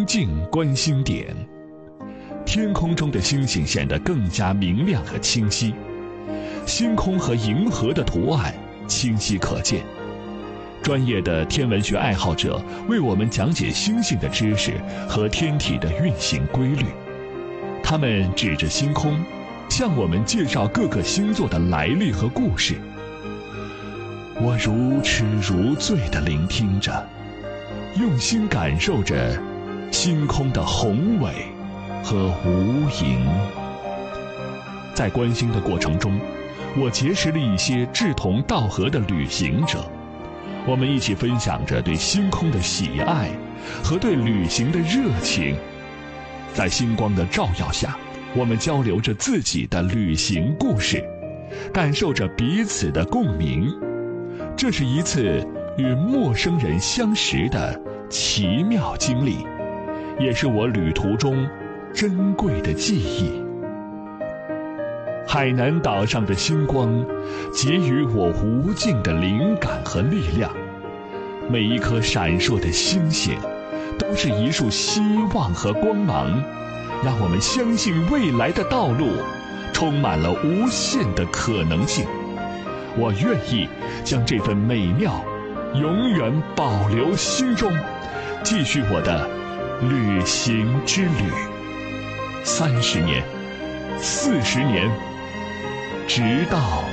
明镜观星点，天空中的星星显得更加明亮和清晰，星空和银河的图案清晰可见。专业的天文学爱好者为我们讲解星星的知识和天体的运行规律，他们指着星空，向我们介绍各个星座的来历和故事。我如痴如醉地聆听着，用心感受着星空的宏伟和无垠。在观星的过程中，我结识了一些志同道合的旅行者，我们一起分享着对星空的喜爱和对旅行的热情。在星光的照耀下，我们交流着自己的旅行故事，感受着彼此的共鸣。这是一次与陌生人相识的奇妙经历，也是我旅途中珍贵的记忆。海南岛上的星光给予我无尽的灵感和力量，每一颗闪烁的星星都是一束希望和光芒，让我们相信未来的道路充满了无限的可能性。我愿意将这份美妙永远保留心中，继续我的旅行之旅。30年、40年，直到